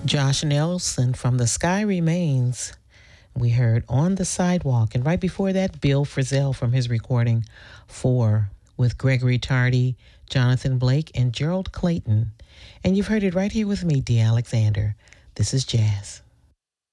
Josh Nelson from The Sky Remains. We heard On the Sidewalk. And right before that, Bill Frisell from his recording 4 with Gregory Tardy, Jonathan Blake, and Gerald Clayton. And you've heard it right here with me, Dee Alexander. This is Jazz.